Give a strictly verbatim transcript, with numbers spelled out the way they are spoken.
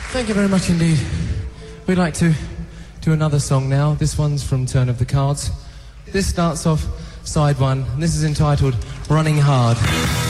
Thank you very much indeed. We'd like to do another song now. This one's from Turn of the Cards. This starts off side one, and this is entitled Running Hard.